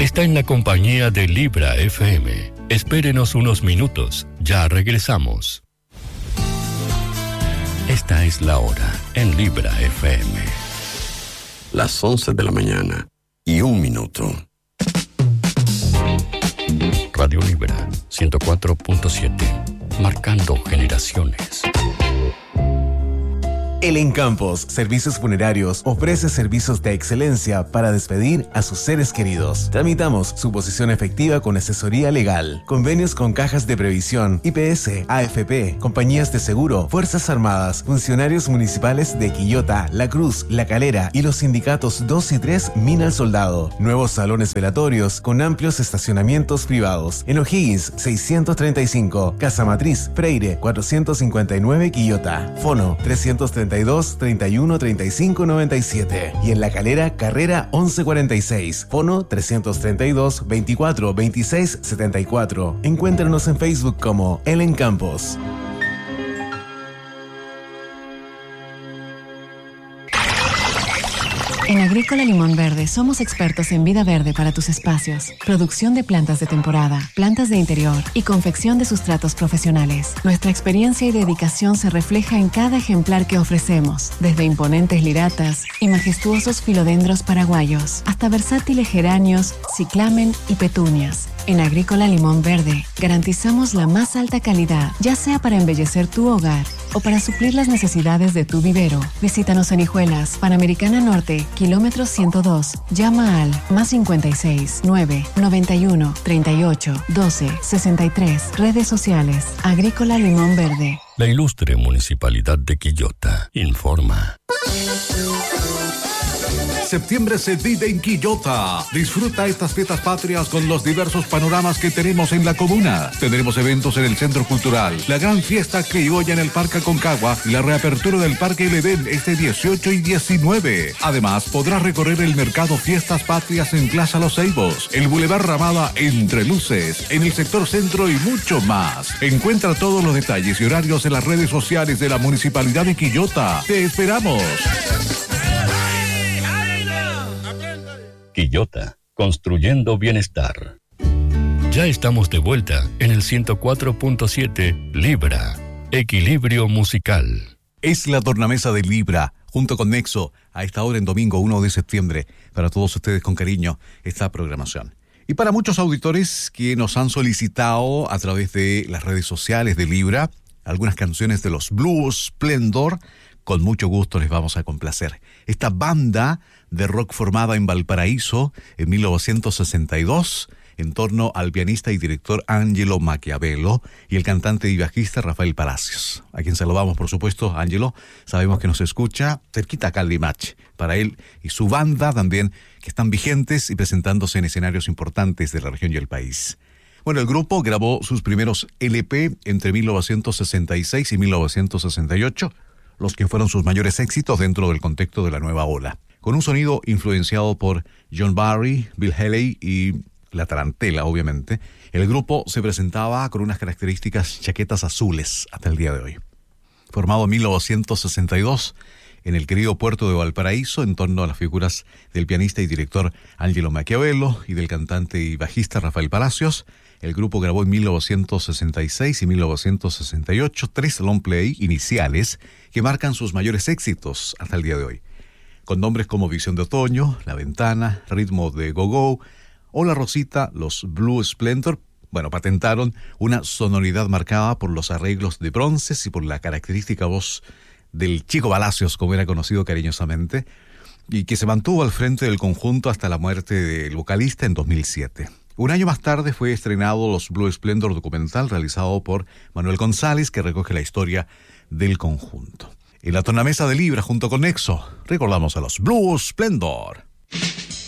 está en la compañía de Libra FM. Espérenos unos minutos, ya regresamos. Esta es la hora en Libra FM. Las 11 de la mañana y 1 minuto. Radio Libra 104.7, marcando generaciones. El Encampos Servicios Funerarios ofrece servicios de excelencia para despedir a sus seres queridos. Tramitamos suposición efectiva con asesoría legal, convenios con cajas de previsión, IPS, AFP, compañías de seguro, Fuerzas Armadas, funcionarios municipales de Quillota, La Cruz, La Calera y los sindicatos 2 y 3 Mina al Soldado. Nuevos salones velatorios con amplios estacionamientos privados. En O'Higgins 635, Casa Matriz, Freire 459 Quillota. Fono 332 31 35 97 y en La Calera, Carrera 1146, fono 332 24 26 74. Encuéntranos en Facebook como El Encampos. En Agrícola Limón Verde somos expertos en vida verde para tus espacios, producción de plantas de temporada, plantas de interior y confección de sustratos profesionales. Nuestra experiencia y dedicación se refleja en cada ejemplar que ofrecemos, desde imponentes liratas y majestuosos filodendros paraguayos, hasta versátiles geranios, ciclamen y petunias. En Agrícola Limón Verde garantizamos la más alta calidad, ya sea para embellecer tu hogar o para suplir las necesidades de tu vivero. Visítanos en Hijuelas, Panamericana Norte, kilómetro 102. Llama al +56 9 91 38 12 63. Redes sociales. Agrícola Limón Verde. La ilustre Municipalidad de Quillota informa. Septiembre se vive en Quillota. Disfruta estas fiestas patrias con los diversos panoramas que tenemos en la comuna. Tendremos eventos en el Centro Cultural, la gran fiesta criolla en el Parque Aconcagua y la reapertura del Parque El Edén este 18 y 19. Además, podrás recorrer el mercado Fiestas Patrias en Plaza Los Ceibos, el Boulevard Ramada Entre Luces, en el sector centro y mucho más. Encuentra todos los detalles y horarios en las redes sociales de la Municipalidad de Quillota. ¡Te esperamos! Quillota, construyendo bienestar. Ya estamos de vuelta en el 104.7 Libra, equilibrio musical. Es la tornamesa de Libra, junto con Nexo, a esta hora en domingo 1 de septiembre, para todos ustedes con cariño esta programación. Y para muchos auditores que nos han solicitado a través de las redes sociales de Libra, algunas canciones de los Blue Splendor, con mucho gusto les vamos a complacer. Esta banda de rock formada en Valparaíso en 1962, en torno al pianista y director Angelo Maquiavelo y el cantante y bajista Rafael Palacios, a quien saludamos, por supuesto. Angelo, sabemos que nos escucha cerquita acá en Limache. Para él y su banda también, que están vigentes y presentándose en escenarios importantes de la región y el país. Bueno, el grupo grabó sus primeros LP entre 1966 y 1968, los que fueron sus mayores éxitos dentro del contexto de la nueva ola, con un sonido influenciado por John Barry, Bill Haley y la tarantela, obviamente. El grupo se presentaba con unas características chaquetas azules hasta el día de hoy. Formado en 1962 en el querido puerto de Valparaíso, en torno a las figuras del pianista y director Angelo Maquiavelo y del cantante y bajista Rafael Palacios, el grupo grabó en 1966 y 1968 3 long play iniciales que marcan sus mayores éxitos hasta el día de hoy, con nombres como Visión de Otoño, La Ventana, Ritmo de Go-Go o La Rosita. Los Blue Splendor, patentaron una sonoridad marcada por los arreglos de bronces y por la característica voz del Chico Palacios, como era conocido cariñosamente, y que se mantuvo al frente del conjunto hasta la muerte del vocalista en 2007. Un año más tarde fue estrenado Los Blue Splendor documental realizado por Manuel González, que recoge la historia del conjunto. En la tornamesa de Libra junto con Nexo recordamos a los Blue Splendor.